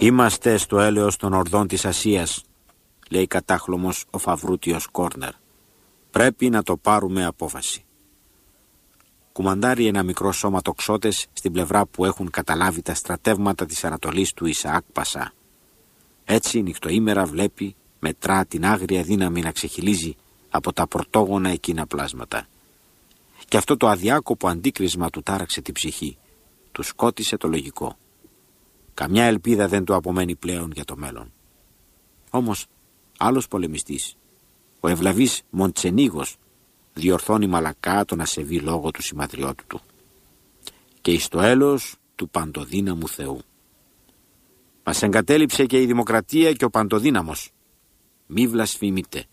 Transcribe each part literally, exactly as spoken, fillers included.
«Είμαστε στο έλεος των ορδών της Ασίας», λέει κατάχλωμος ο Φαβρούτιος Κόρνερ. «Πρέπει να το πάρουμε απόφαση». Κουμαντάρει ένα μικρό σώμα τοξότες στην πλευρά που έχουν καταλάβει τα στρατεύματα της Ανατολής του Ισαάκ Πασά. Έτσι νυχτοήμερα βλέπει, μετρά την άγρια δύναμη να ξεχυλίζει από τα πρωτόγωνα εκείνα πλάσματα. Και αυτό το αδιάκοπο αντίκρισμα του τάραξε την ψυχή, του σκότισε το λογικό. Καμιά ελπίδα δεν του απομένει πλέον για το μέλλον. Όμως άλλος πολεμιστής, ο ευλαβής Μοντσενίγος, διορθώνει μαλακά τον ασεβή λόγο του συμμαθριώτου του. Και εις το έλεος του παντοδύναμου Θεού. Μας εγκατέλειψε και η δημοκρατία και ο παντοδύναμος. Μη βλασφημείτε.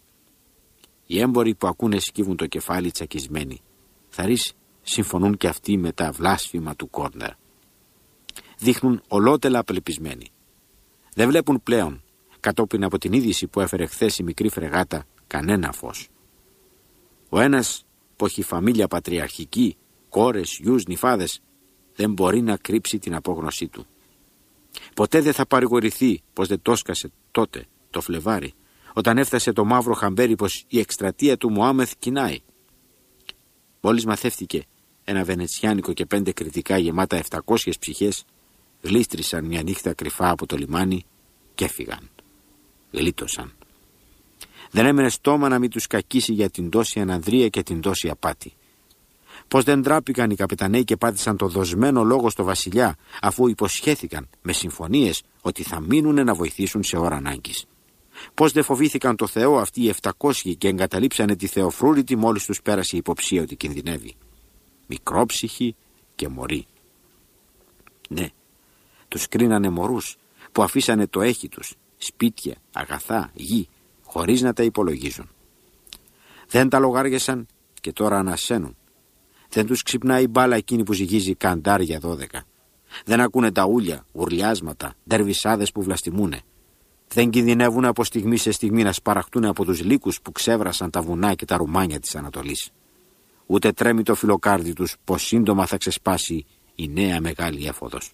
Οι έμποροι που ακούνε σκύβουν το κεφάλι τσακισμένοι. Θαρείς συμφωνούν και αυτοί με τα βλάσφημα του Κόρνερ. Δείχνουν ολότελα απελπισμένοι. Δεν βλέπουν πλέον, κατόπιν από την είδηση που έφερε χθες η μικρή φρεγάτα, κανένα φως. Ο ένας που έχει φαμίλια πατριαρχική, κόρες, γιους, νυφάδες, δεν μπορεί να κρύψει την απόγνωσή του. Ποτέ δεν θα παρηγορηθεί πως δεν τόσκασε τότε, το Φλεβάρι, όταν έφτασε το μαύρο χαμπέρι πως η εκστρατεία του Μωάμεθ κοινάει. Μόλις μαθεύτηκε ένα βενετσιάνικο και πέντε κριτικά γεμάτα επτακόσιες ψυχές, γλίστρησαν μια νύχτα κρυφά από το λιμάνι και έφυγαν. Γλίτωσαν. Δεν έμενε στόμα να μην τους κακίσει για την τόση ανανδρεία και την τόση απάτη. Πως δεν τράπηκαν οι καπεταναίοι και πάτησαν το δοσμένο λόγο στο βασιλιά, αφού υποσχέθηκαν με συμφωνίες ότι θα μείνουν να βοηθήσουν σε ώρα ανάγκης. Πως δεν φοβήθηκαν το Θεό αυτοί οι επτακόσιοι και εγκαταλείψανε τη Θεοφρούρητη μόλις τους πέρασε η υποψία ότι κινδυνεύει. Μικρόψυχοι και μωροί. Ναι, τους κρίνανε μωρούς που αφήσανε το έχι τους, σπίτια, αγαθά, γη, χωρίς να τα υπολογίζουν. Δεν τα λογάριασαν και τώρα ανασένουν. Δεν τους ξυπνάει η μπάλα εκείνη που ζυγίζει καντάρια δώδεκα. Δεν ακούνε τα ούλια, ουρλιάσματα, ντερβισάδες που βλαστημούνε. Δεν κινδυνεύουν από στιγμή σε στιγμή να σπαραχτούν από τους λύκους που ξέβρασαν τα βουνά και τα ρουμάνια της Ανατολής. Ούτε τρέμει το φιλοκάρδι τους πως σύντομα θα ξεσπάσει η νέα μεγάλη έφοδος.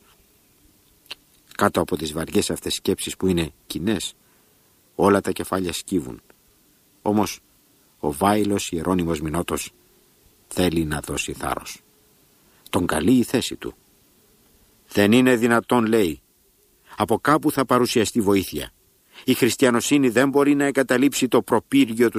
Κάτω από τις βαριές αυτές σκέψεις που είναι κοινές, όλα τα κεφάλια σκύβουν. Όμως ο Βάιλος Ιερώνυμος Μινώτος θέλει να δώσει θάρρος. Τον καλεί η θέση του. Δεν είναι δυνατόν, λέει. Από κάπου θα παρουσιαστεί βοήθεια. Η χριστιανοσύνη δεν μπορεί να εγκαταλείψει το προπύργιο του